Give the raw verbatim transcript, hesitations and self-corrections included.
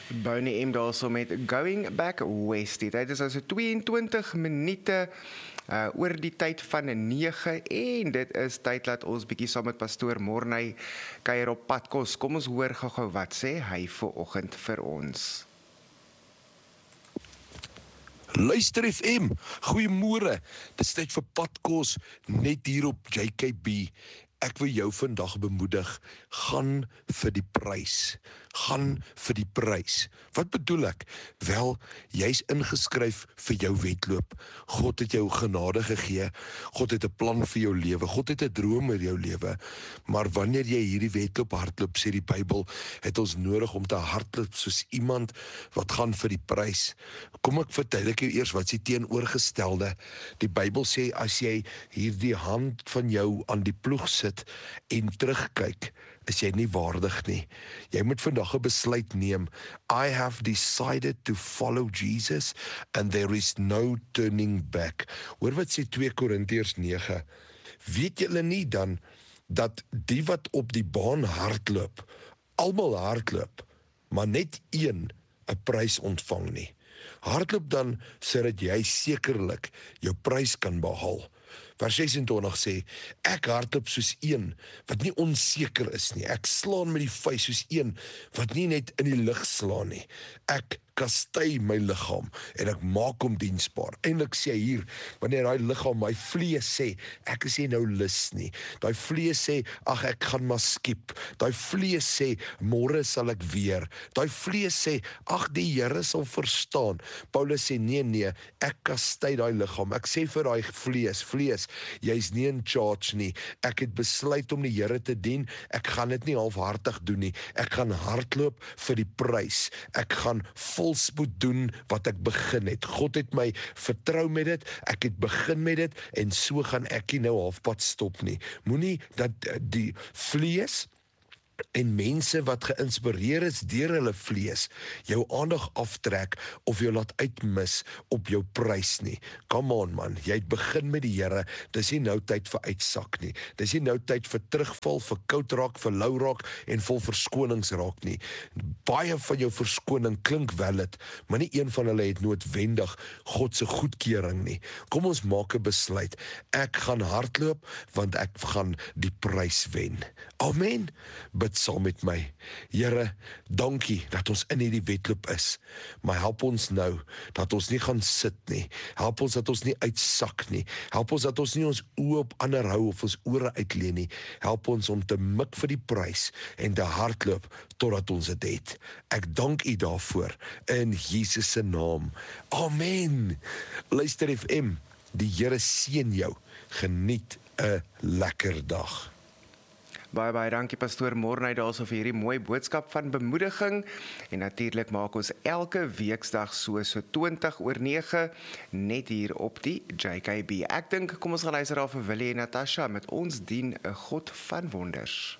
Bonnie M daar so met Going Back West. Die tyd is also tweeëntwintig minute uh, oor die tyd van nege en dit is tyd dat ons bietjie saam met pastoor Morney kuier op padkos. Kom ons hoor gou-gou wat sê hy vanoggend vir ons. Luister F M, goeiemôre. Dis tyd vir padkos net hier op J K B. Ek wil jou vandag bemoedig, gaan vir die prys. Gaan vir die prys. Wat bedoel ek? Wel, jy's ingeskryf vir jou wedloop. God het jou genade gegee. God het 'n plan vir jou lewe. God het 'n droom oor jou lewe. Maar wanneer jy hierdie wedloop hardloop, sê die Bybel, het ons nodig om te hardloop soos iemand wat gaan vir die prys. Kom ek verduidelik jou eers wat is die teenoorgestelde. Die Bybel sê as jy hierdie hand van jou aan die ploeg sit en terugkyk, is jy nie waardig nie. Jy moet vandag 'n besluit neem. I have decided to follow Jesus and there is no turning back. Hoor wat sê twee Korintiërs nege. Weet julle nie dan dat die wat op die baan hardloop, almal hardloop, maar net een 'n prys ontvang nie. Hardloop dan sodat jy sekerlik jou prys kan behaal. Vers ses en twintig sê, ek hardloop soos een wat nie onseker is nie. Ek slaan met die vuis soos een wat nie net in die lug slaan nie. Ek kastei my liggaam en ek maak hom diensbaar. Eintlik sê hy hier, wanneer daai liggaam, my vlees sê, ek is nie nou lus nie. Daai vlees sê, ag ek gaan maar skiep. Daai vlees sê, môre sal ek weer. Daai vlees sê, ag die Here sal verstaan. Paulus sê, nee nee, ek kastei daai liggaam. Ek sê vir daai vlees, vlees, jy's nie in charge nie. Ek het besluit om die Here te dien. Ek gaan dit nie halfhartig doen nie. Ek gaan hardloop vir die prys. Ek gaan vol spoed doen wat ek begin het. God het my vertrou met dit, ek het begin met dit, en so gaan ek nie nou halfpad stop nie. Moenie dat die vlees en mense wat geïnspireer is deur hulle vlees, jou aandag aftrek of jou laat uitmis op jou prys nie. Come on man, jy het begin met die Here, dis nie nou tyd vir uitsak nie. Dis nie nou tyd vir terugval, vir koud raak, vir lou raak en vol verskonings raak nie. Baie van jou verskoning klink valid, maar nie een van hulle het noodwendig God se goedkeuring nie. Kom ons maak 'n besluit. Ek gaan hardloop want ek gaan die prys wen. Amen. Bid saam met my. Here, dankie dat ons in hierdie wedloop is. Maar help ons nou dat ons nie gaan sit nie. Help ons dat ons nie uitsak nie. Help ons dat ons nie ons oë op ander hou of ons ore uitleen nie. Help ons om te mik vir die prys en te hardloop totdat ons dit het. Ek dank U daarvoor in Jesus se naam. Amen. Luister F M, die Here seën jou. Geniet 'n lekker dag. Baie baie dankie pastoor Morney daarso vir hierdie mooi boodskap van bemoediging. En natuurlik maak ons elke weeksdag so so twintig oor nege net hier op die J K B. Ek dink kom ons gaan luister daar vir Willie en Natasha met ons dien 'n God van wonders.